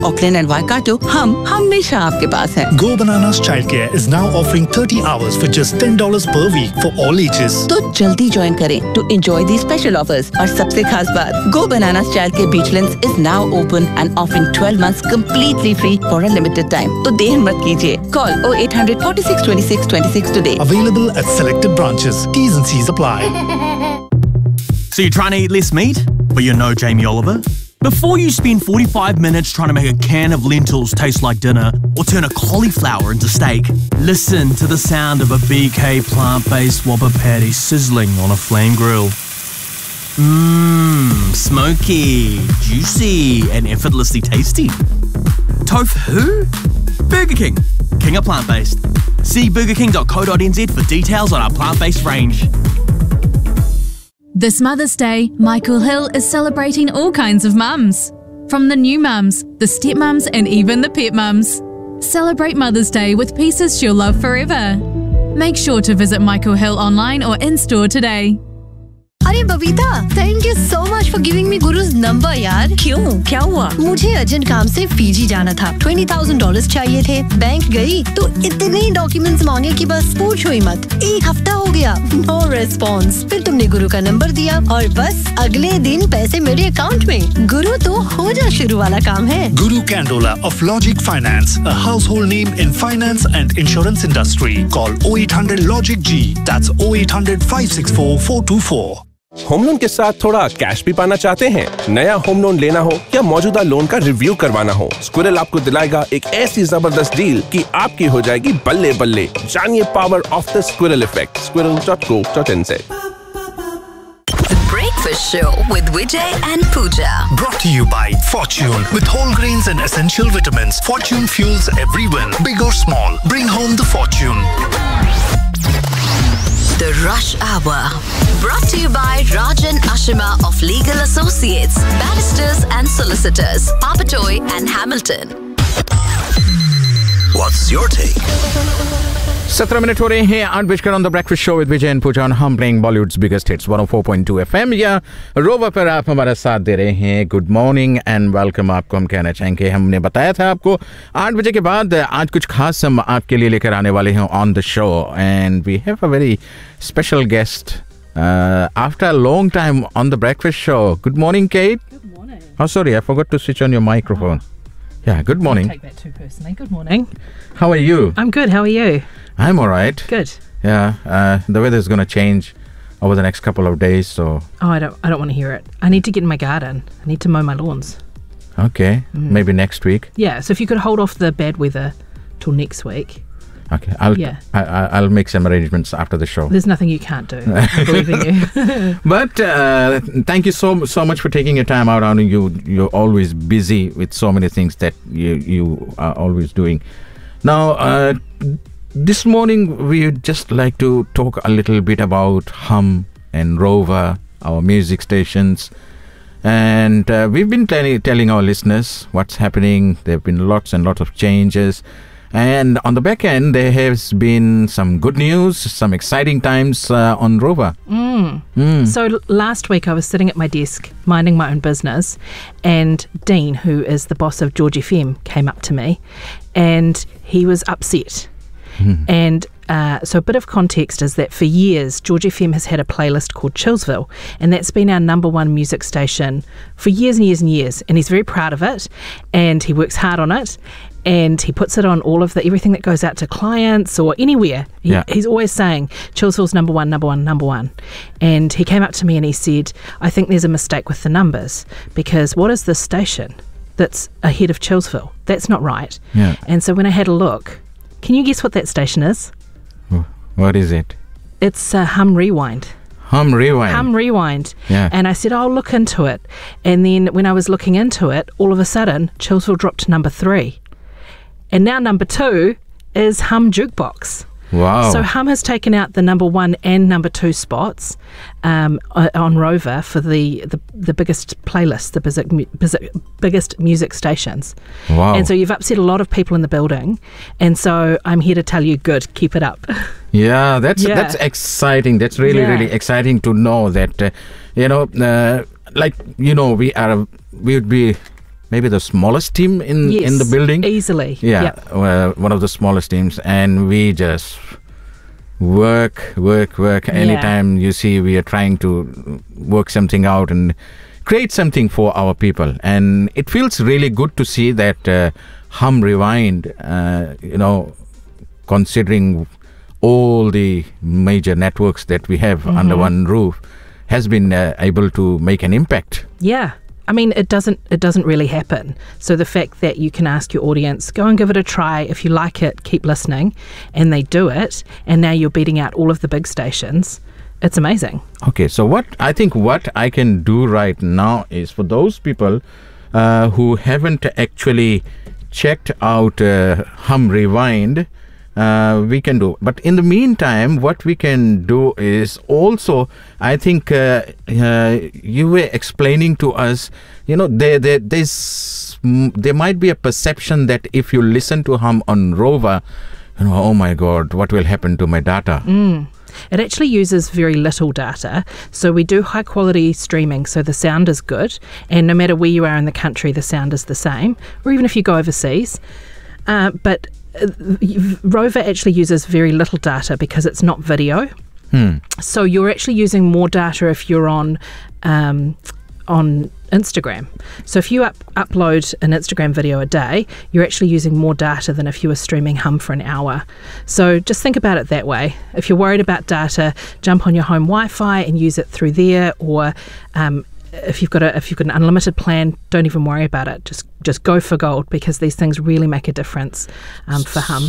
Auckland and Waikato हम हमेशा आपके पास हैं। Go Bananas Childcare is now offering 30 hours for just $10 per week for all ages. तो जल्दी ज्वाइन करें to enjoy these special offers। और सबसे खास बात, Go Bananas Childcare Beachlands is now open and offering 12 months completely free for a limited time। तो देर मत कीजिए। Call 0800 46 26 26 today। Available at selected branches. T's and C's apply. So you're trying to eat less meat, but you're no Jamie Oliver? Before you spend 45 minutes trying to make a can of lentils taste like dinner or turn a cauliflower into steak, listen to the sound of a BK plant-based Whopper patty sizzling on a flame grill. Mmm, smoky, juicy, and effortlessly tasty. Tofu? Burger King. King of plant-based. See burgerking.co.nz for details on our plant-based range. This Mother's Day, Michael Hill is celebrating all kinds of mums. From the new mums, the stepmums and even the pet mums. Celebrate Mother's Day with pieces she'll love forever. Make sure to visit Michael Hill online or in-store today. अरे Babita, thank you so much for giving me gurus number यार। क्यों, क्या हुआ? मुझे urgent काम से Fiji जाना था। $20,000 चाहिए थे। बैंक गई तो इतने डॉक्यूमेंट्स मांगे कि बस पूछो ही मत। एक हफ्ता हो गया, नो रिस्पॉन्स। फिर तुमने गुरु का नंबर दिया और बस अगले दिन पैसे मेरे अकाउंट में। गुरु तो हो जा शुरू वाला काम है। Guru Candola of Logic Finance, a household name in finance and insurance industry. Call 0800 Logic G. That's 0800 564 424. Home loan के साथ थोड़ा कैश भी पाना चाहते हैं? नया होम लोन लेना हो या मौजूदा लोन का रिव्यू करवाना हो, स्क्विरल आपको दिलाएगा एक ऐसी जबरदस्त डील कि आपकी हो जाएगी बल्ले बल्ले। जानिए power of the squirrel effect. squirrel.co.nz। The Breakfast Show with Vijay and Pooja. Brought to you by Fortune. With whole grains and essential vitamins, Fortune fuels every win. Big or small, bring home the fortune. The Rush Hour. Brought to you by Rajan Ashima of Legal Associates, Barristers and Solicitors, Papatoy and Hamilton. What's your take? 17 minute हो रहे हैं 8 बजकर on the breakfast show with Vijay and Puja on हम playing Bollywoods biggest hits 104.2 FM या rover पर आप हमारा साथ दे रहे हैं। गुड मॉर्निंग एंड वेलकम आपको हम कहना चाहेंगे। हमने बताया था आपको 8 बजे के बाद आज कुछ खास हम आपके लिए लेकर आने वाले हैं on the show and we have a very special guest after a long time on the breakfast show. Good morning cat. Good morning. Oh sorry, I forgot to switch on your microphone. Yeah, good morning. I take that too personally. Good morning. How are you? I'm good. How are you? I'm all right. Good. Yeah, the weather's going to change over the next couple of days, so... Oh, I don't want to hear it. I need to get in my garden. I need to mow my lawns. Okay, maybe next week. Yeah, so if you could hold off the bad weather till next week. Okay, I'll make some arrangements after the show. There's nothing you can't do. I believe in you. But thank you so much for taking your time out. I know you're always busy with so many things that you are always doing. Now, this morning we'd just like to talk a little bit about Hum and Rover, our music stations. And we've been telling our listeners what's happening. There have been lots and lots of changes. And on the back end, there has been some good news, some exciting times on Rover. So last week I was sitting at my desk minding my own business and Dean, who is the boss of George FM, came up to me and he was upset. And so a bit of context is that for years George FM has had a playlist called Chillsville, and that's been our number one music station for years and years and years, and he's very proud of it and he works hard on it and he puts it on all of everything that goes out to clients or anywhere. He's always saying Chillsville's number one, number one, number one. And he came up to me and he said, I think there's a mistake with the numbers, because what is this station that's ahead of Chillsville? That's not right. And so when I had a look, can you guess what that station is? What is it? It's Hum Rewind. Hum Rewind. Hum Rewind. Yeah. And I said, I'll look into it. And then when I was looking into it, all of a sudden, Chillsville dropped to number 3. And now number 2 is Hum Jukebox. Wow. So Hum has taken out the number 1 and number 2 spots on Rover for the biggest playlist, the biggest music stations. Wow. And so you've upset a lot of people in the building. And so I'm here to tell you, good, keep it up. Yeah, that's exciting. That's really exciting to know that, we would be maybe the smallest team in the building. Easily. Yeah, one of the smallest teams, and we just work. Anytime you see we are trying to work something out and create something for our people, and it feels really good to see that Hum Rewind, considering all the major networks that we have under one roof, has been able to make an impact. Yeah. I mean, it doesn't really happen. So the fact that you can ask your audience, go and give it a try. If you like it, keep listening. And they do it. And now you're beating out all of the big stations. It's amazing. Okay, so what I can do right now is for those people who haven't actually checked out Hum Rewind, we can do. But in the meantime, what we can do is also, I think you were explaining to us, there might be a perception that if you listen to Hum on Rover, oh my God, what will happen to my data? It actually uses very little data. So we do high quality streaming, so the sound is good. And no matter where you are in the country, the sound is the same. Or even if you go overseas. But Rover actually uses very little data because it's not video. So you're actually using more data if you're on Instagram. So if you upload an Instagram video a day, you're actually using more data than if you were streaming Hum for an hour. So just think about it that way. If you're worried about data, jump on your home Wi-Fi and use it through there, or if you've got an unlimited plan, don't even worry about it. Just go for gold, because these things really make a difference for Hum.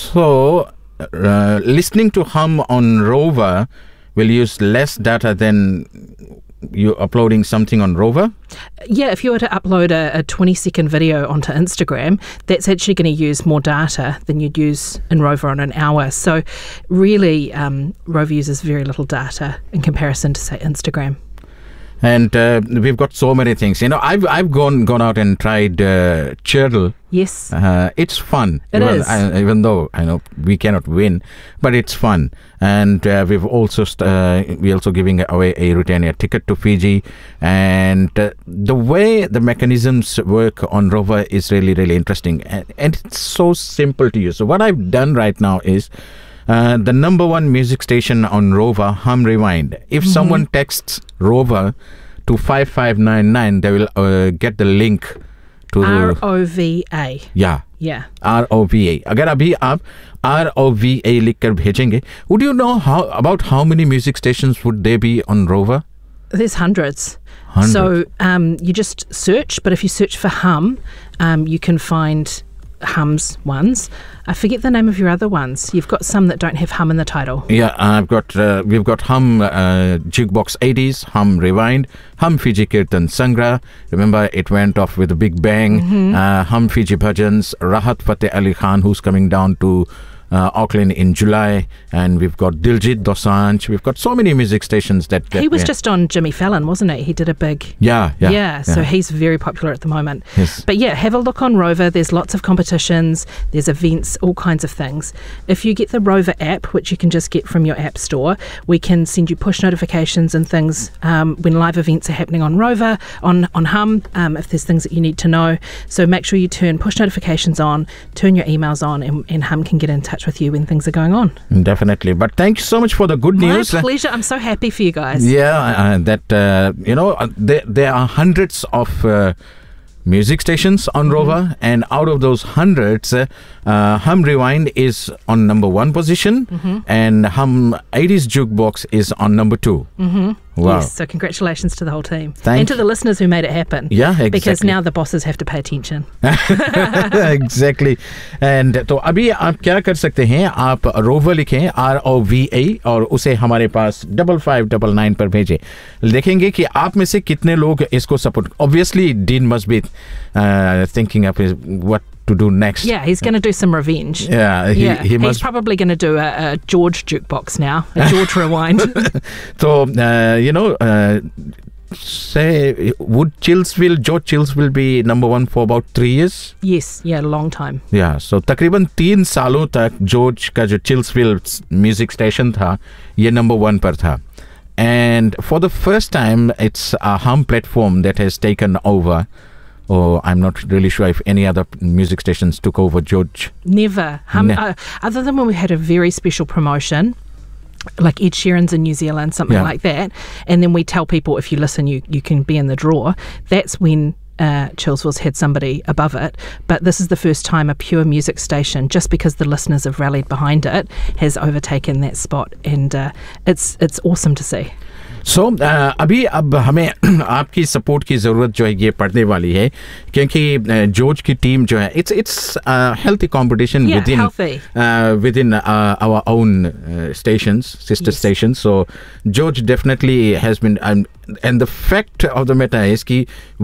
So listening to Hum on Rover will use less data than you uploading something on Rover? Yeah, if you were to upload a 20-second video onto Instagram, that's actually going to use more data than you'd use in Rover on an hour. So really, Rover uses very little data in comparison to, say, Instagram. And we've got so many things. I've gone out and tried Churdle. Yes. It's fun. It is. Even though I know we cannot win, but it's fun. And we're also giving away a Britannia ticket to Fiji. And the way the mechanisms work on Rover is really, really interesting. And it's so simple to use. So what I've done right now is the number one music station on Rover, Hum Rewind. If someone texts Rover to 5599, they will get the link to ROVA. Yeah. ROVA. अगर अभी आप ROVA लिखकर भेजेंगे, would you know about how many music stations would there be on Rover? There's hundreds. So you just search, but if you search for Hum, you can find Hum's ones. I forget the name of your other ones. You've got some that don't have Hum in the title. Yeah, we've got Hum Jukebox 80s, Hum Rewind, Hum Fiji Kirtan Sangra. Remember, it went off with a big bang. Hum Fiji Bhajans, Rahat Fateh Ali Khan, who's coming down to Auckland in July, and we've got Diljit Dosanjh. We've got so many music stations that he was just on Jimmy Fallon, wasn't he? He did a big so he's very popular at the moment. Yes. But yeah, have a look on Rover. There's lots of competitions, there's events, all kinds of things. If you get the Rover app, which you can just get from your app store, we can send you push notifications and things when live events are happening on Rover, on Hum, if there's things that you need to know. So make sure you turn push notifications on, turn your emails on, and Hum can get in touch with you when things are going on. Definitely. But thank you so much for the good news. My pleasure. I'm so happy for you guys. Yeah, there are hundreds of music stations on Rover, and out of those hundreds, Hum Rewind is on number 1 position, and Hum 80s Jukebox is on number 2. Wow. Yes, so congratulations to the whole team. And to the listeners who made it happen. Yeah, exactly. Because now the bosses have to pay attention. Exactly. And तो अभी आप क्या कर सकते हैं, आप rover लिखें ROVA और उसे हमारे पास 5599 पर भेजें. देखेंगे कि आप में से कितने लोग इसको support. Obviously, Dean must be thinking of what to do next. Yeah, he's going to do some revenge. Yeah, he's probably going to do a George jukebox now, a George Rewind. So, say, would George Chillsville be number 1 for about 3 years? Yes, a long time. Yeah, so तकरीबन 3 सालों तक George का जो Chillsville music station था, ये number 1 पर था. And for the first time, it's a Hum platform that has taken over or I'm not really sure if any other music stations took over George. Never. Other than when we had a very special promotion, like Ed Sheeran's in New Zealand, something like that, and then we tell people, if you listen, you can be in the draw. That's when Chillsville's had somebody above it, but this is the first time a pure music station, just because the listeners have rallied behind it, has overtaken that spot, and it's awesome to see. So अभी अब हमें आपकी support की ज़रूरत जो है ये पड़ने वाली है, क्योंकि जॉर्ज की टीम जो है it's healthy competition within our own stations, sister stations. So George definitely has been, and the fact of the matter is कि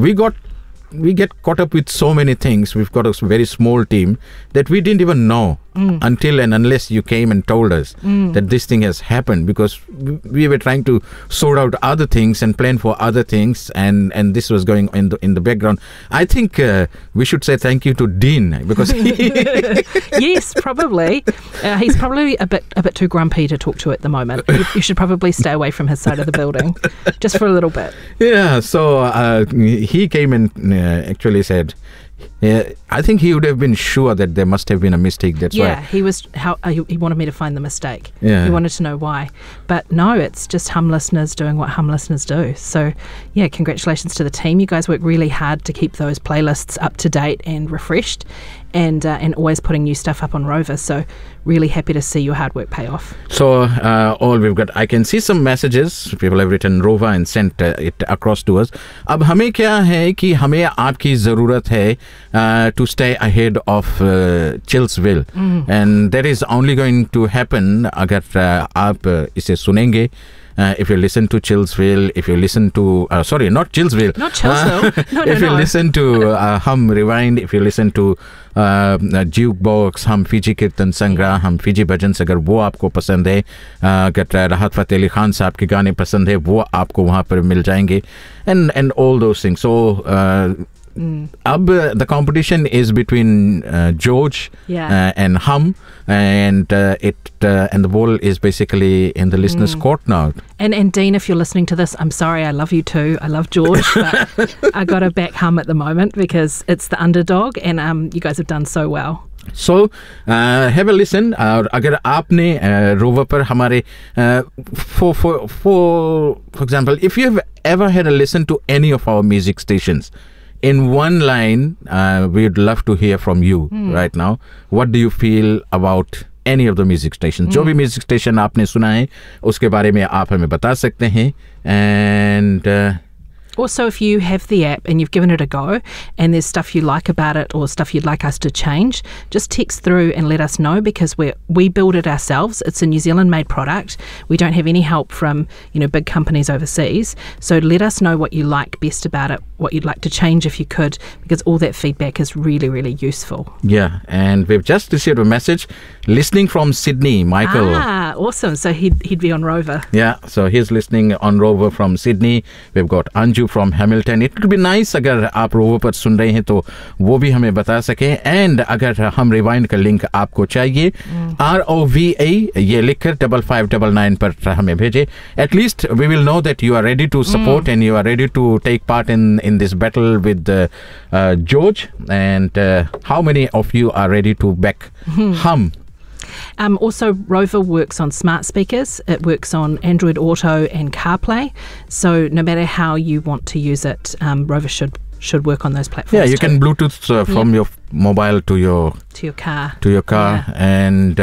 we get caught up with so many things. We've got a very small team that we didn't even know until and unless you came and told us that this thing has happened, because we were trying to sort out other things and plan for other things, and this was going in the background. I think we should say thank you to Dean, because yes, probably he's probably a bit too grumpy to talk to at the moment. You should probably stay away from his side of the building just for a little bit. Yeah, so he came and actually said, I think he would have been sure that there must have been a mistake. That's why. Yeah, he wanted me to find the mistake. Yeah. He wanted to know why. But no, it's just hum listeners doing what hum listeners do. So yeah, congratulations to the team. You guys work really hard to keep those playlists up to date and refreshed, and always putting new stuff up on Rover. So really happy to see your hard work pay off. So all we've got, I can see some messages. People have written Rover and sent it across to us. अब हमें क्या है कि हमें आपकी ज़रूरत है to stay ahead of Chillsville, and that is only going to happen अगर आप इसे सुनेंगे. If you listen to Chillsville, if you listen to sorry, not Chillsville, not Chillsville, if you listen to Hum Rewind, if you listen to Jukebox, हम Fiji कीर्तन संग्रह, हम Fiji भजन, अगर वो आपको पसंद है, अगर राहत फ़तेह अली खान साहब के गाने पसंद है, वो आपको वहाँ पर मिल जाएंगे, and all those things. So the competition is between George and Hum, and the ball is basically in the listeners' court now. And Dean, if you're listening to this, I'm sorry, I love you too. I love George, but I got to back Hum at the moment because it's the underdog, and you guys have done so well. So have a listen. अगर आपने rover पर हमारे for example, if you have ever had a listen to any of our music stations, in one line, we'd love to hear from you right now. What do you feel about any of the music stations? जो भी music station आपने सुना है, उसके बारे में आप हमें बता सकते हैं. And also, if you have the app and you've given it a go and there's stuff you like about it or stuff you'd like us to change, just text through and let us know, because we build it ourselves. It's a New Zealand made product. We don't have any help from big companies overseas. So let us know what you like best about it, what you'd like to change if you could, because all that feedback is really, really useful. Yeah, and we've just received a message listening from Sydney, Michael. Ah, awesome. So he'd be on Rover. Yeah, so he's listening on Rover from Sydney. We've got Anju from Hamilton. It would be nice अगर आप rover पर सुन रहे हैं तो वो भी हमें बता सकें. And अगर हम रिवाइंड का लिंक आपको चाहिए, ROVA ये लिखकर 5599 पर हमें भेजें. At least we will know that you are ready to support and you are ready to take part in this battle with George. And how many of you are ready to back Hum? Also, Rover works on smart speakers. It works on Android Auto and CarPlay. So no matter how you want to use it, Rover should work on those platforms. Yeah, you can Bluetooth from your mobile to your car. Yeah. And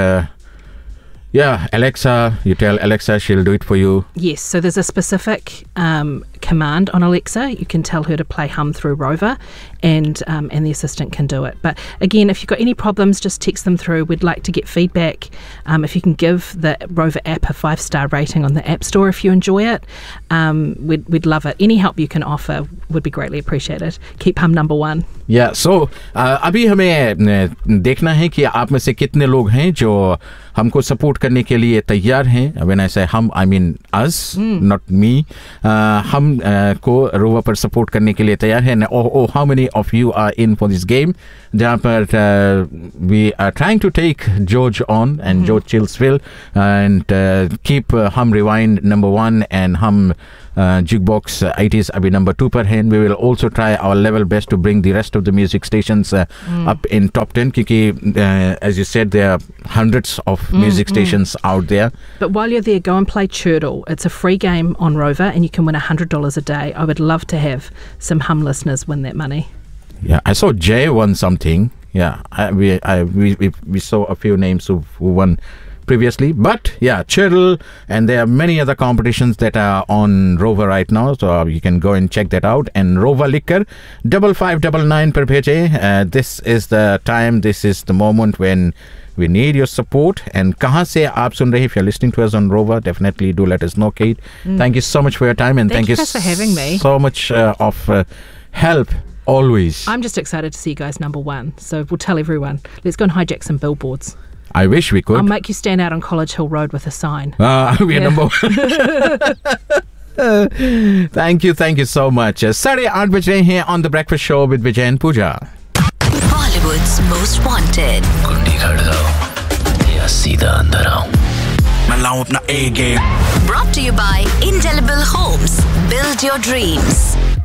Alexa, you tell Alexa, she'll do it for you. Yes, so there's a specific command on Alexa. You can tell her to play Hum through Rover, and the assistant can do it. But again, if you've got any problems, just text them through. We'd like to get feedback. If you can give the Rover app a 5-star rating on the App Store if you enjoy it, we'd love it. Any help you can offer would be greatly appreciated. Keep Hum number one. Yeah, so अभी हमें देखना है कि आप में से कितने लोग हैं जो हमको सपोर्ट करने के लिए तैयार हैं. When I say hum, I mean us, not me. हम को रोवर पर सपोर्ट करने के लिए तैयार हैं. How many of you are in for this game? जहाँ पर we are trying to take George on and George Chillsville and keep Hum Rewind number one and Hum Jukebox 80s abhi number 2 par hai, and we will also try our level best to bring the rest of the music stations up in top 10 kyunki as you said there are hundreds of music stations out there. But while you're there, go and play Churdle. It's a free game on Rover and you can win $100 a day. I would love to have some Hum listeners win that money. Yeah, I saw Jay won something. Yeah, we saw a few names who won previously, but yeah, Churdle, and there are many other competitions that are on Rover right now, so you can go and check that out. And Rover Liquor 5599 per bheje. This is the time, this is the moment when we need your support. And kahan se aap sun rahe, if you're listening to us on Rover, definitely do let us know, Kate. Thank you so much for your time, and thank you for having me. So much of help always. I'm just excited to see you guys number 1, so we'll tell everyone, let's go and hijack some billboards. I wish we could. I'll make you stand out on College Hill Road with a sign. We are number 1. Thank you so much. 8:30 बज रहे हैं on the Breakfast Show with Vijay and Pooja. Bollywood's Most Wanted. कुंडी खड़काओ या सीधा अंदर आओ, मैं लाऊं अपना A game. Brought to you by Indelible Homes. Build your dreams.